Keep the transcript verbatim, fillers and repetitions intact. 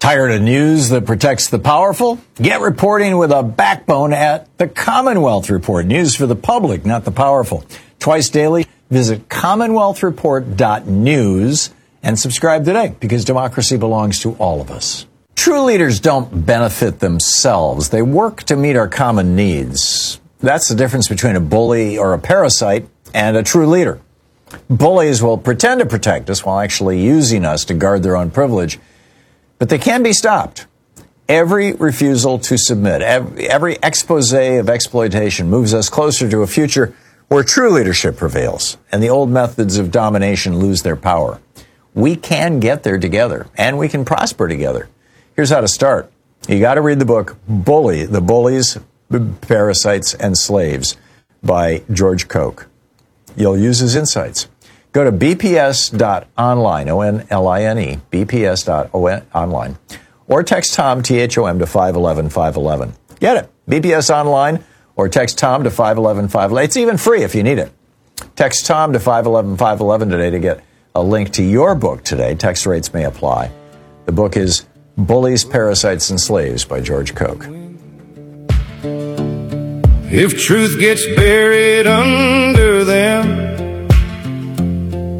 Tired of news that protects the powerful? Get reporting with a backbone at the Commonwealth Report. News for the public, not the powerful. Twice daily, visit commonwealth report dot news and subscribe today, because democracy belongs to all of us. True leaders don't benefit themselves. They work to meet our common needs. That's the difference between a bully or a parasite and a true leader. Bullies will pretend to protect us while actually using us to guard their own privilege. But they can be stopped. Every refusal to submit, every, every expose of exploitation moves us closer to a future where true leadership prevails and the old methods of domination lose their power. We can get there together, and we can prosper together. Here's how to start. You got to read the book, Bully, The Bullies, Parasites, and Slaves by George Koch. You'll use his insights. Go to b p s dot online, O N L I N E, b p s dot online, or text Tom, T H O M, to five one one, five one one. Get it. B P S Online, or text Tom to five one one, five one one. It's even free if you need it. Text Tom to five one one, five one one today to get a link to your book today. Text rates may apply. The book is Bullies, Parasites, and Slaves by George Koch. If truth gets buried under